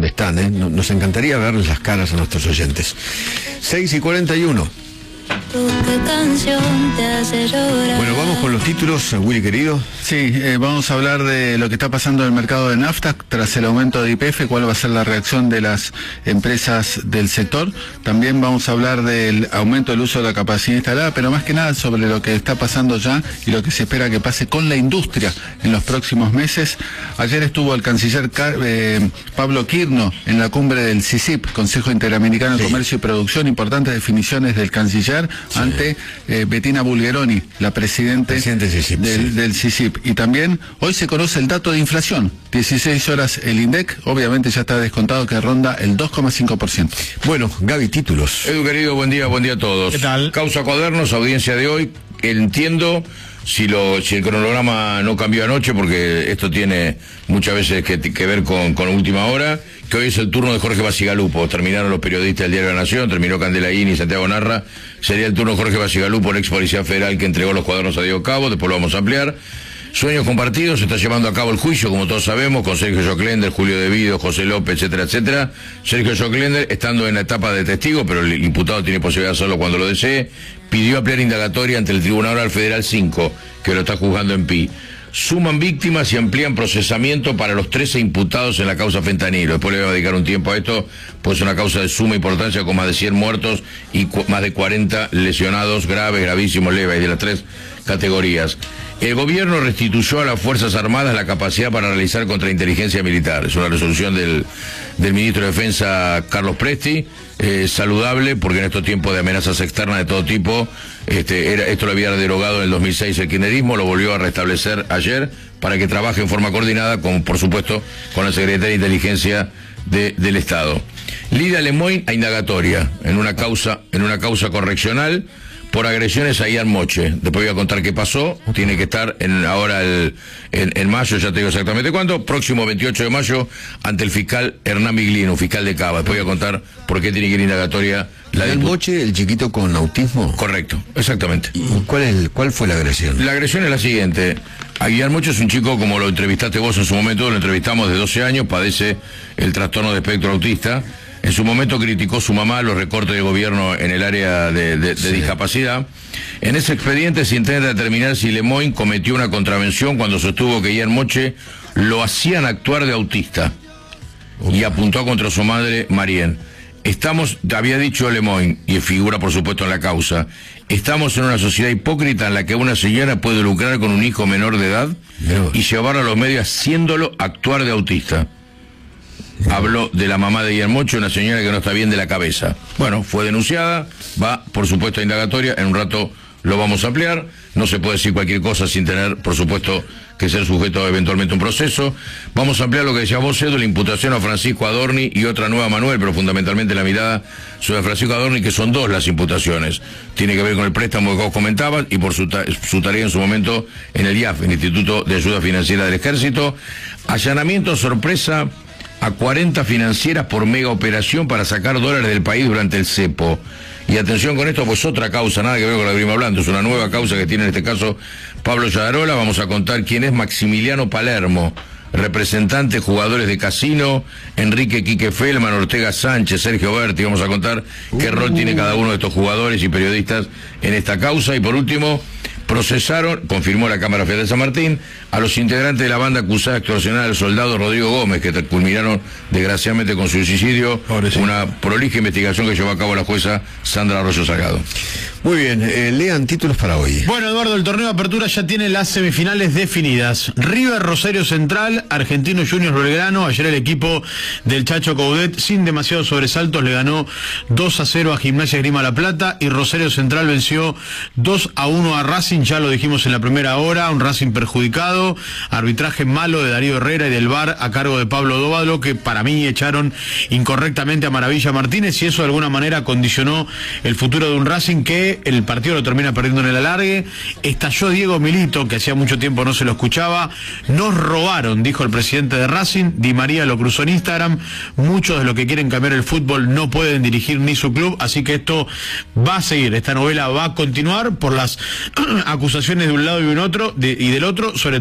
están, ¿eh? Nos encantaría verles las caras a nuestros oyentes. 6:41. Bueno, vamos con los títulos, Willy querido. Sí, vamos a hablar de lo que está pasando en el mercado de nafta tras el aumento de YPF, cuál va a ser la reacción de las empresas del sector. También vamos a hablar del aumento del uso de la capacidad instalada, pero más que nada sobre lo que está pasando ya y lo que se espera que pase con la industria en los próximos meses. Ayer estuvo el canciller Pablo Quirno en la cumbre del CICIP, Consejo Interamericano de Comercio y Producción, importantes definiciones del canciller ante Bettina Bulgeroni, la presidente CICIP, del CICIP. Y también hoy se conoce el dato de inflación, 16 horas el INDEC, obviamente ya está descontado que ronda el 2,5%. Bueno, Gaby, títulos. Edu querido, buen día a todos. ¿Qué tal? Causa Cuadernos, audiencia de hoy. Entiendo si el cronograma no cambió anoche, porque esto tiene muchas veces que ver con última hora, que hoy es el turno de Jorge Basigalupo. Terminaron los periodistas del Diario de la Nación, terminó Candelaín y Santiago Narra. Sería el turno de Jorge Basigalupo, el ex policía federal que entregó los cuadernos a Diego Cabo, después lo vamos a ampliar. Sueños compartidos, se está llevando a cabo el juicio, como todos sabemos, con Sergio Joclender, Julio Devido, José López, etcétera, etcétera. Sergio Joclender, estando en la etapa de testigo, pero el imputado tiene posibilidad de hacerlo cuando lo desee, pidió ampliar indagatoria ante el Tribunal Oral Federal 5, que lo está juzgando en Pi. Suman víctimas y amplían procesamiento para los 13 imputados en la causa fentanilo. Después le voy a dedicar un tiempo a esto, pues es una causa de suma importancia con más de 100 muertos y más de 40 lesionados graves, gravísimos, leves, de las 3 categorías. El gobierno restituyó a las Fuerzas Armadas la capacidad para realizar contrainteligencia militar. Es una resolución del ministro de Defensa, Carlos Presti, saludable, porque en estos tiempos de amenazas externas de todo tipo, esto lo había derogado en el 2006 el kirchnerismo, lo volvió a restablecer ayer para que trabaje en forma coordinada, por supuesto, con la Secretaría de Inteligencia del Estado. Lida Lemoyne a indagatoria en una causa correccional por agresiones a Ian Moche. Después voy a contar qué pasó. Tiene que estar ahora en mayo, ya te digo exactamente cuándo, próximo 28 de mayo, ante el fiscal Hernán Miglino, fiscal de Cava. Después voy a contar por qué tiene que ir indagatoria la Ian Moche, el chiquito con autismo. Correcto, exactamente. ¿Y cuál fue la agresión? La agresión es la siguiente. A Ian Moche es un chico, como lo entrevistaste vos en su momento, lo entrevistamos, de 12 años, padece el trastorno de espectro autista. En su momento criticó su mamá los recortes de gobierno en el área de discapacidad. En ese expediente se intenta determinar si Lemoyne cometió una contravención cuando sostuvo que Ian Moche lo hacían actuar de autista y apuntó contra su madre, Marien. Había dicho Lemoyne, y figura por supuesto en la causa, estamos en una sociedad hipócrita en la que una señora puede lucrar con un hijo menor de edad y llevarlo a los medios haciéndolo actuar de autista. Habló de la mamá de Ian Moche, una señora que no está bien de la cabeza. Bueno, fue denunciada, va por supuesto a indagatoria, en un rato lo vamos a ampliar. No se puede decir cualquier cosa sin tener, por supuesto, que ser sujeto a eventualmente un proceso. Vamos a ampliar lo que decía vos, Edu, la imputación a Francisco Adorni y otra nueva a Manuel, pero fundamentalmente la mirada sobre Francisco Adorni, que son 2 las imputaciones. Tiene que ver con el préstamo que vos comentabas y por su tarea en su momento en el IAF, el Instituto de Ayuda Financiera del Ejército. Allanamiento sorpresa a 40 financieras por mega operación para sacar dólares del país durante el cepo. Y atención con esto, pues otra causa, nada que ver con la que venimos hablando, es una nueva causa que tiene en este caso Pablo Yadarola. Vamos a contar quién es Maximiliano Palermo, representante, jugadores de casino, Enrique Quique Feldman, Ortega Sánchez, Sergio Berti. Vamos a contar qué rol tiene cada uno de estos jugadores y periodistas en esta causa. Y por último, procesaron, confirmó la Cámara Federal de San Martín, a los integrantes de la banda acusada de extorsionar al soldado Rodrigo Gómez, que culminaron desgraciadamente con su suicidio. Una prolija investigación que llevó a cabo la jueza Sandra Arroyo Salgado. Muy bien, lean títulos para hoy. Bueno, Eduardo, el torneo de apertura ya tiene las semifinales definidas. River, Rosario Central, Argentino Juniors Belgrano. Ayer el equipo del Chacho Coudet, sin demasiados sobresaltos, le ganó 2-0 a Gimnasia Esgrima La Plata, y Rosario Central venció 2-1 a Racing. Ya lo dijimos en la primera hora, un Racing perjudicado, arbitraje malo de Darío Herrera y del VAR a cargo de Pablo Dóvalo, que para mí echaron incorrectamente a Maravilla Martínez, y eso de alguna manera condicionó el futuro de un Racing que el partido lo termina perdiendo en el alargue. Estalló Diego Milito, que hacía mucho tiempo no se lo escuchaba. Nos robaron, dijo el presidente de Racing. Di María lo cruzó en Instagram. Muchos de los que quieren cambiar el fútbol no pueden dirigir ni su club, así que esto va a seguir, esta novela va a continuar por las acusaciones de un lado y del otro, sobre todo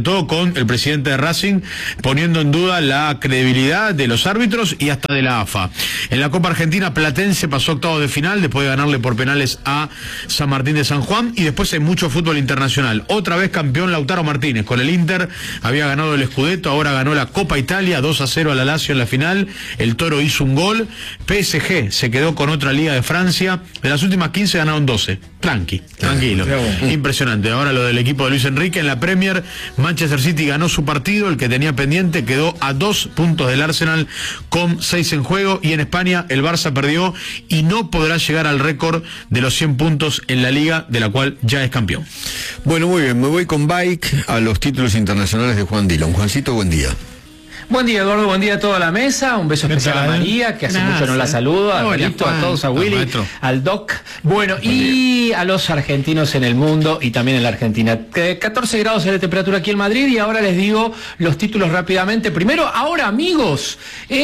todo con el presidente de Racing poniendo en duda la credibilidad de los árbitros y hasta de la AFA. En la Copa Argentina, Platense pasó octavos de final después de ganarle por penales a San Martín de San Juan, y después hay mucho fútbol internacional. Otra vez campeón Lautaro Martínez, con el Inter había ganado el Scudetto, ahora ganó la Copa Italia, 2-0 a la Lazio en la final, el Toro hizo un gol, PSG se quedó con otra Liga de Francia, de las últimas 15 ganaron 12, tranquilo, impresionante. Ahora lo del equipo de Luis Enrique en la Premier, Manchester City ganó su partido, el que tenía pendiente, quedó a 2 puntos del Arsenal con 6 en juego, y en España el Barça perdió y no podrá llegar al récord de los 100 puntos en la Liga, de la cual ya es campeón. Bueno, muy bien, me voy con Bike a los títulos internacionales de Juan Dillon. Juancito, buen día. Buen día, Eduardo, buen día a toda la mesa, un beso especial a María, que hace mucho no la saludo, a Benito, a todos, a Willy, al Doc, bueno, y a los argentinos en el mundo y también en la Argentina. 14 grados de temperatura aquí en Madrid, y ahora les digo los títulos rápidamente. Primero, ahora amigos,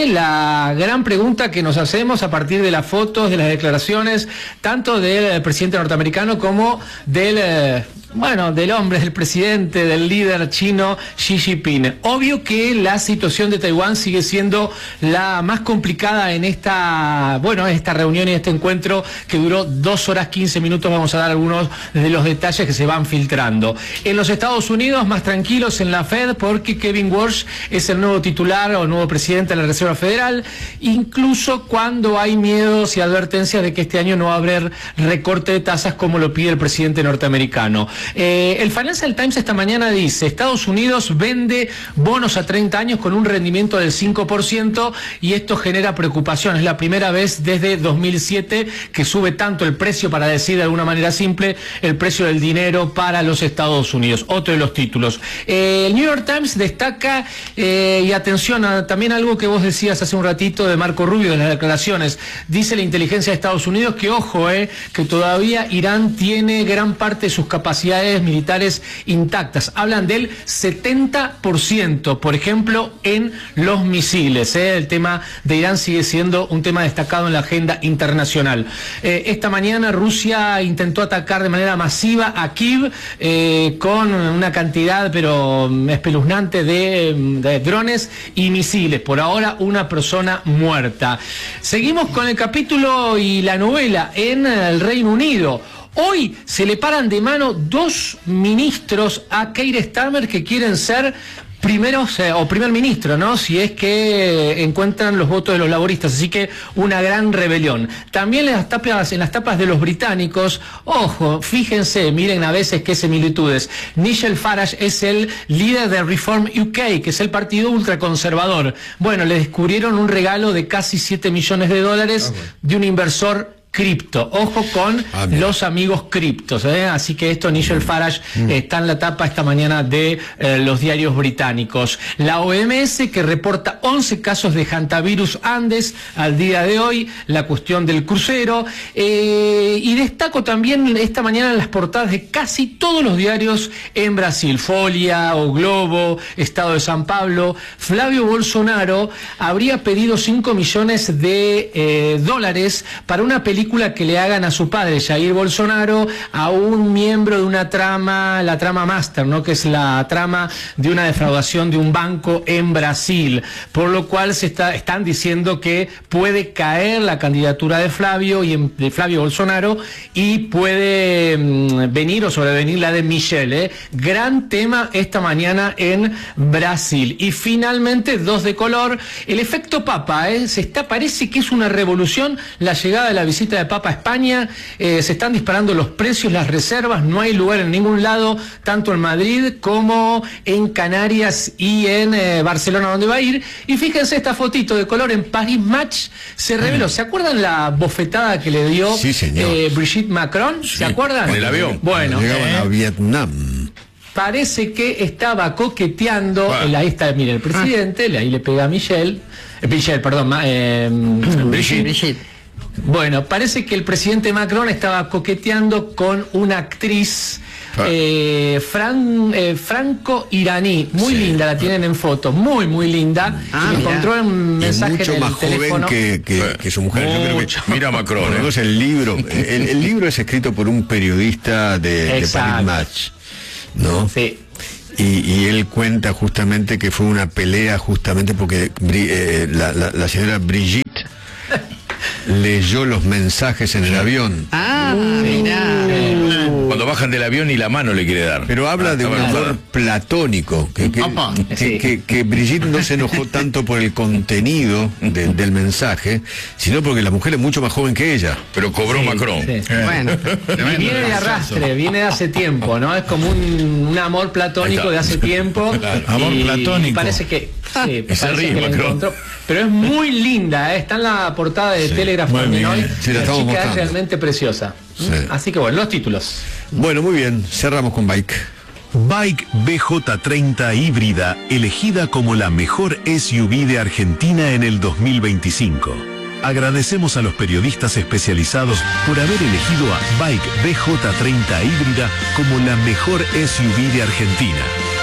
la gran pregunta que nos hacemos a partir de las fotos, de las declaraciones, tanto del presidente norteamericano como del hombre, del presidente, del líder chino Xi Jinping. Obvio que la situación de Taiwán sigue siendo la más complicada en esta reunión y este encuentro que duró 2 horas 15 minutos. Vamos a dar algunos de los detalles que se van filtrando. En los Estados Unidos, más tranquilos en la Fed, porque Kevin Walsh es el nuevo titular o nuevo presidente de la Reserva Federal, incluso cuando hay miedos y advertencias de que este año no va a haber recorte de tasas como lo pide el presidente norteamericano. El Financial Times esta mañana dice: Estados Unidos vende bonos a 30 años con un rendimiento del 5%, y esto genera preocupación. Es la primera vez desde 2007 que sube tanto el precio, para decir de alguna manera simple, el precio del dinero para los Estados Unidos. Otro de los títulos. El New York Times destaca, y atención a también algo que vos decías hace un ratito de Marco Rubio, de las declaraciones. Dice la inteligencia de Estados Unidos que, ojo, que todavía Irán tiene gran parte de sus capacidades militares intactas. Hablan del 70%, por ejemplo, en los misiles. El tema de Irán sigue siendo un tema destacado en la agenda internacional. Esta mañana Rusia intentó atacar de manera masiva a Kiev con una cantidad pero espeluznante de drones y misiles. Por ahora, una persona muerta. Seguimos con el capítulo y la novela en el Reino Unido. Hoy se le paran de mano 2 ministros a Keir Starmer, que quieren ser primer ministro, ¿no? Si es que encuentran los votos de los laboristas, así que una gran rebelión. También en las tapas de los británicos, ojo, fíjense, miren a veces qué similitudes. Nigel Farage es el líder de Reform UK, que es el partido ultraconservador. Bueno, le descubrieron un regalo de casi $7 millones de un inversor cripto. Ojo con los amigos criptos, así que esto, Nigel Farage está en la tapa esta mañana de los diarios británicos. La OMS, que reporta 11 casos de hantavirus Andes al día de hoy, la cuestión del crucero, y destaco también esta mañana en las portadas de casi todos los diarios en Brasil, Folha, O Globo, Estado de San Pablo. Flavio Bolsonaro habría pedido $5 millones para una película que le hagan a su padre, Jair Bolsonaro, a un miembro de una trama, la trama Master, ¿no? Que es la trama de una defraudación de un banco en Brasil, por lo cual están diciendo que puede caer la candidatura de Flavio Bolsonaro, y puede venir o sobrevenir la de Michelle. Gran tema esta mañana en Brasil. Y finalmente, 2 de color, el efecto Papa, parece que es una revolución la llegada de la visita de Papa a España. Se están disparando los precios, las reservas, no hay lugar en ningún lado, tanto en Madrid como en Canarias y en Barcelona, donde va a ir. Y fíjense esta fotito de color en Paris Match, se reveló. ¿Se acuerdan la bofetada que le dio Brigitte Macron? ¿Se acuerdan? En el avión. Bueno, llegaban a Vietnam. Parece que estaba coqueteando, ahí está, mire, el presidente, ahí le pega a Brigitte. Bueno, parece que el presidente Macron estaba coqueteando con una actriz franco-iraní, muy linda, la tienen en foto, muy linda. Encontró un mensaje mucho en el más teléfono. Joven que su mujer. Yo creo que, mira Macron. el libro, el libro es escrito por un periodista de Paris Match, ¿no? Sí. Y él cuenta justamente que fue una pelea justamente porque la señora Brigitte leyó los mensajes en el avión. Mirá. Cuando bajan del avión y la mano le quiere dar. Pero habla de un amor platónico, que Brigitte no se enojó tanto por el contenido del mensaje, sino porque la mujer es mucho más joven que ella. Pero cobró Macron. Sí. Bueno. Y viene de arrastre, viene de hace tiempo, ¿no? Es como un amor platónico de hace tiempo. Claro. Amor platónico. Parece que Ese ríe, la Macron. encontró. Pero es muy linda, está en la portada de Telegraph Muy también bien. hoy. Sí, la la estamos chica mostrando. es realmente preciosa. Sí. Así que bueno, los títulos. Bueno, muy bien, cerramos con Bike. Bike BJ30 híbrida, elegida como la mejor SUV de Argentina en el 2025. Agradecemos a los periodistas especializados por haber elegido a Bike BJ30 híbrida como la mejor SUV de Argentina.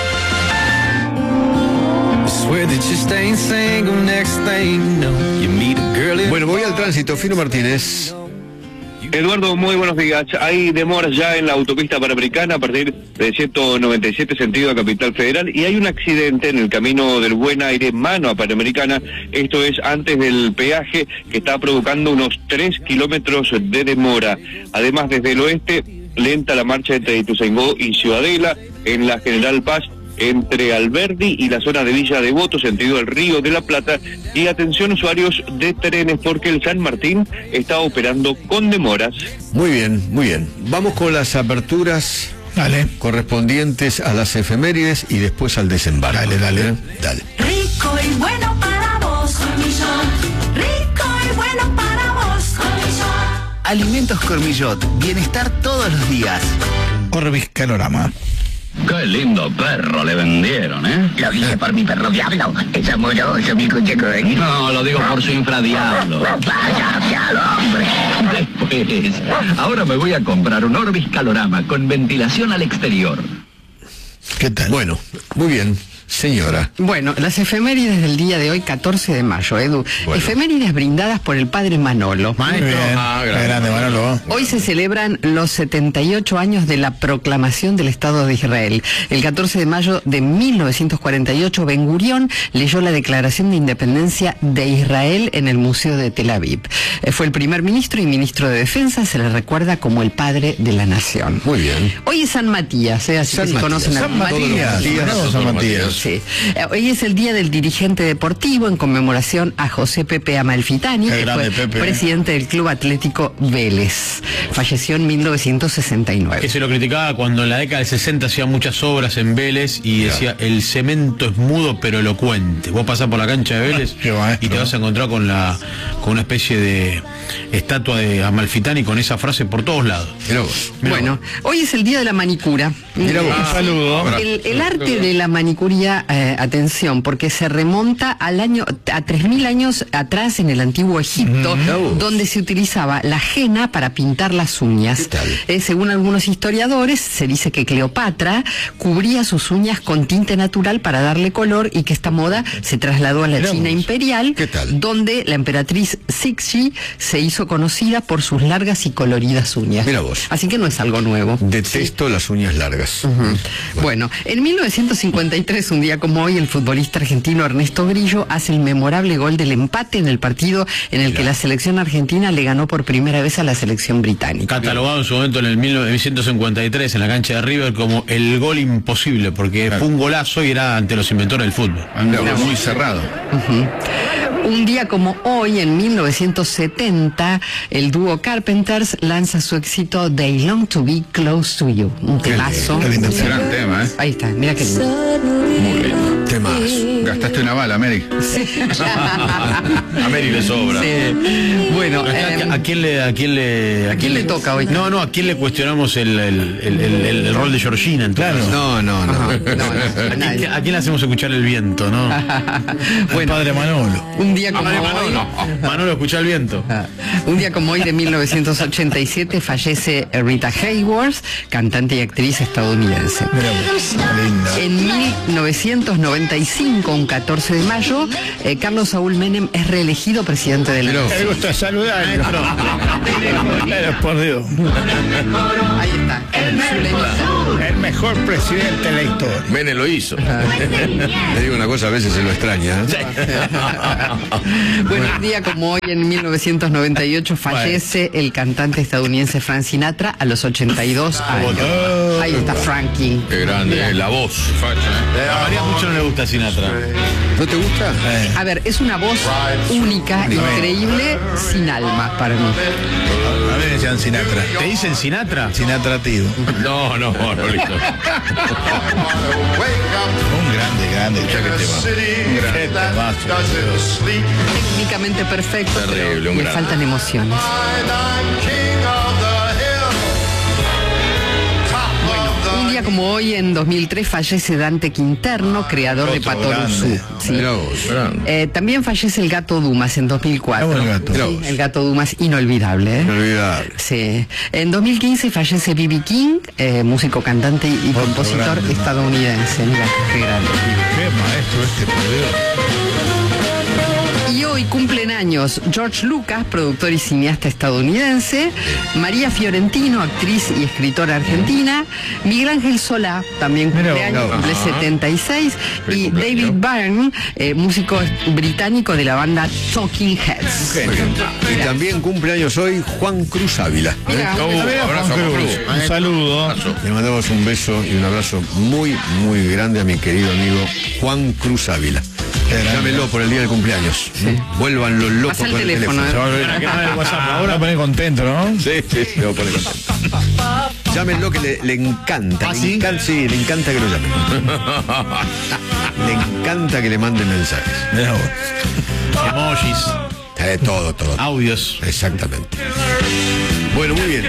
Bueno, voy al tránsito. Fino Martínez. Eduardo, muy buenos días. Hay demoras ya en la autopista panamericana a partir de 197 sentido a Capital Federal y hay un accidente en el camino del Buen Aire, mano a Panamericana. Esto es antes del peaje, que está provocando unos 3 kilómetros de demora. Además, desde el oeste, lenta la marcha entre Ituzaingó y Ciudadela. En la General Paz, entre Alberdi y la zona de Villa Devoto, sentido del Río de la Plata. Y atención usuarios de trenes, porque el San Martín está operando con demoras. Muy bien, muy bien. Vamos con las aperturas correspondientes a las efemérides y después al desembarco. Dale. Rico y bueno para vos, Cormillot. Rico y bueno para vos, Cormillot. Alimentos Cormillot, bienestar todos los días. Orbis Calorama. Qué lindo perro le vendieron, ¿eh? Lo dije por mi perro diablo. Es amoroso, mi cucheco. No, lo digo por su infradiablo. ¡Váyase al hombre! Después, ahora me voy a comprar un Orbis Calorama con ventilación al exterior. ¿Qué tal? Bueno, muy bien. Señora. Bueno, las efemérides del día de hoy, 14 de mayo, Edu. Bueno. Efemérides brindadas por el padre Manolo. Grande Manolo. Hoy se celebran los 78 años de la proclamación del Estado de Israel. El 14 de mayo de 1948, Ben Gurión leyó la Declaración de Independencia de Israel en el Museo de Tel Aviv. Fue el primer ministro y ministro de Defensa, se le recuerda como el padre de la nación. Muy bien. Hoy es San Matías, así San que si Matías. conocen a San Matías. San Matías. Sí. Hoy es el día del dirigente deportivo en conmemoración a José Pepe Amalfitani, Qué que grande, fue Pepe. presidente del Club Atlético Vélez. Falleció en 1969. Que se lo criticaba cuando en la década del 60 hacía muchas obras en Vélez y decía, el cemento es mudo pero elocuente. Vos pasás por la cancha de Vélez y te vas a encontrar con una especie de estatua de Amalfitani con esa frase por todos lados. Bueno, hoy es el día de la manicura. Un saludo. El arte de la manicuría, atención, porque se remonta a 3000 años atrás en el antiguo Egipto, donde se utilizaba la henna para pintar las uñas. Según algunos historiadores, se dice que Cleopatra cubría sus uñas con tinte natural para darle color y que esta moda se trasladó a la China imperial, donde la emperatriz Cixi se hizo conocida por sus largas y coloridas uñas. Mira vos. Así que no es algo nuevo. Detesto las uñas largas. Bueno, en 1953, un día como hoy, el futbolista argentino Ernesto Grillo hace el memorable gol del empate en el partido en el que la selección argentina le ganó por primera vez a la selección británica. Catalogado en su momento en el 1953 en la cancha de River como el gol imposible, porque fue un golazo y era ante los inventores del fútbol. Muy cerrado. Un día como hoy, en 1970, el dúo Carpenters lanza su éxito They Long to Be Close to You, un temazo. Gran tema, ¿eh? Ahí está, mira qué lindo. Muy lindo. Temas. Gastaste una bala, América. A Mary le sobra. Sí. Bueno, ¿A quién le toca hoy? No, ¿a quién le cuestionamos el rol de Georgina? Entonces? No. ¿A quién le hacemos escuchar el viento, no? Bueno, Padre Manolo. un día como hoy, Manolo, escucha el viento. un día como hoy de 1987 fallece Rita Hayworth, cantante y actriz estadounidense. En 1995, un 14 de mayo, Carlos Saúl Menem es reelegido presidente de la Nación. Me gusta saludar. Por Dios. Ahí está, en Zulemita. El mejor presidente de la historia. Menem lo hizo. Le digo una cosa, a veces se lo extraña. Bueno, un día como hoy, en 1998, fallece el cantante estadounidense Frank Sinatra a los 82 años. Ahí está Frankie. Qué grande, la voz. A María mucho no le gusta Sinatra. ¿No te gusta? A ver, es una voz única, increíble, sin alma para mí. A mí me decían Sinatra. ¿Te dicen Sinatra? Sinatra tío. No, listo. Un grande. Ya que tema. Técnicamente perfecto, Terrible, pero un le grande. faltan emociones. Un día como hoy, en 2003, fallece Dante Quinterno, creador de Patoruzú. Sí. También fallece el Gato Dumas en 2004. El gato. Sí, el Gato Dumas, inolvidable. Inolvidable. Sí. En 2015 fallece B.B. King, músico, cantante y compositor grande, estadounidense. Mira, qué grande. Qué maestro por Dios. Y hoy cumplen años George Lucas, productor y cineasta estadounidense, María Fiorentino, actriz y escritora argentina, Miguel Ángel Solá, también cumple años, cumple 76, y David Byrne, músico británico de la banda Talking Heads. Y también cumple años hoy Juan Cruz Ávila. Mira, Abrazo a Juan Cruz. Un saludo. Le mandamos un beso y un abrazo muy, muy grande a mi querido amigo Juan Cruz Ávila. Llámenlo por el día del cumpleaños. Vuelvan los locos pasa el con teléfono. Ahora pone contento, ¿no? Sí, se va a poner contento. Llámenlo que le encanta. Le encanta que lo llamen. Le encanta que le manden mensajes. Emojis. Todo. Audios. Exactamente. Bueno, muy bien.